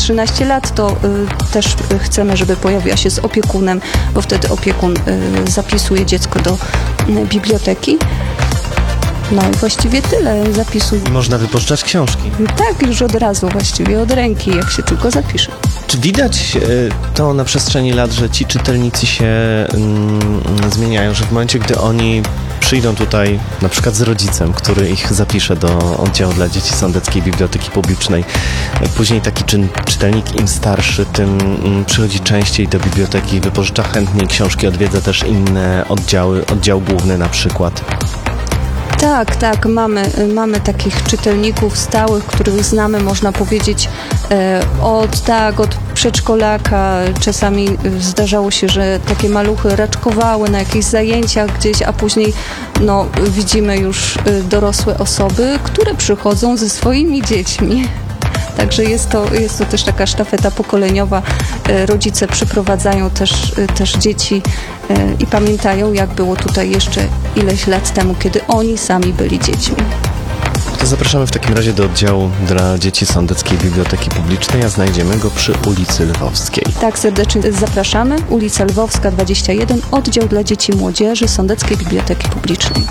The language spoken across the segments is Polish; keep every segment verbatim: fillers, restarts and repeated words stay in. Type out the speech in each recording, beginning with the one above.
trzynaście lat, to y, też chcemy, żeby pojawiła się z opiekunem, bo wtedy opiekun y, zapisuje dziecko do y, biblioteki. No i właściwie tyle zapisu. Można wypożyczać książki. Tak, już od razu właściwie, od ręki, jak się tylko zapisze. Czy widać to na przestrzeni lat, że ci czytelnicy się mm, zmieniają, że w momencie, gdy oni przyjdą tutaj na przykład z rodzicem, który ich zapisze do oddziału dla dzieci Sądeckiej Biblioteki Publicznej, później taki czy, czytelnik im starszy, tym mm, przychodzi częściej do biblioteki, wypożycza chętniej książki, odwiedza też inne oddziały, oddział główny na przykład? Tak, tak, mamy, mamy takich czytelników stałych, których znamy, można powiedzieć, e, od, tak, od przedszkolaka. Czasami zdarzało się, że takie maluchy raczkowały na jakichś zajęciach gdzieś, a później no, widzimy już dorosłe osoby, które przychodzą ze swoimi dziećmi. Także jest to, jest to też taka sztafeta pokoleniowa. Rodzice przyprowadzają też, też dzieci i pamiętają, jak było tutaj jeszcze ileś lat temu, kiedy oni sami byli dziećmi. To zapraszamy w takim razie do oddziału dla dzieci Sądeckiej Biblioteki Publicznej, a znajdziemy go przy ulicy Lwowskiej. Tak, serdecznie zapraszamy. Ulica Lwowska dwadzieścia jeden, oddział dla dzieci i młodzieży Sądeckiej Biblioteki Publicznej.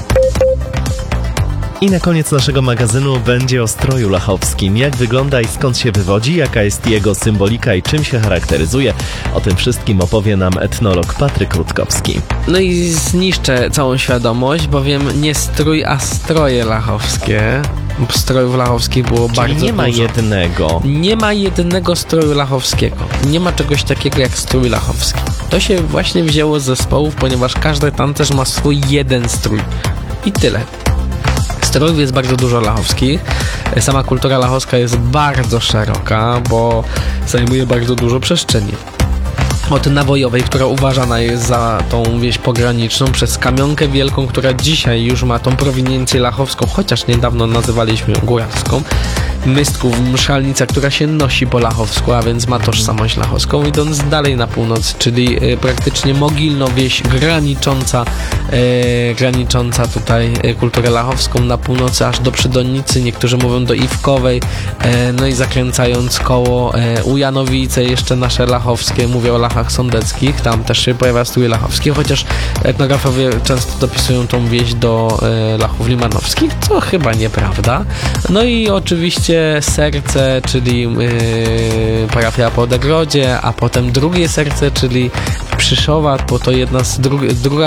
I na koniec naszego magazynu będzie o stroju lachowskim. Jak wygląda i skąd się wywodzi, jaka jest jego symbolika i czym się charakteryzuje. O tym wszystkim opowie nam etnolog Patryk Rutkowski. No i zniszczę całą świadomość, bowiem nie strój, a stroje lachowskie. Strojów lachowskich było Czyli bardzo nie ma dużo. jednego. Nie ma jednego stroju lachowskiego. Nie ma czegoś takiego jak strój lachowski. To się właśnie wzięło z zespołów, ponieważ każdy tancerz ma swój jeden strój. I tyle. Strojów jest bardzo dużo lachowskich. Sama kultura lachowska jest bardzo szeroka, bo zajmuje bardzo dużo przestrzeni. Od Nawojowej, która uważana jest za tą wieś pograniczną, przez Kamionkę Wielką, która dzisiaj już ma tą prowiniencję lachowską, chociaż niedawno nazywaliśmy ją góralską. Mystków, Mszalnica, która się nosi po lachowsku, a więc ma tożsamość lachowską, idąc dalej na północ, czyli y, praktycznie Mogilno, wieś granicząca, y, granicząca tutaj y, kulturę lachowską na północy, aż do Przydonicy, niektórzy mówią do Iwkowej, y, no i zakręcając koło y, u Janowice, jeszcze nasze lachowskie, mówię o lachach sądeckich, tam też się pojawia strój lachowski, chociaż etnografowie często dopisują tą wieś do y, lachów limanowskich, co chyba nieprawda. No i oczywiście serce, czyli yy, parafia po Odegrodzie, a potem drugie serce, czyli Przyszowa, bo to jedna z dru- druga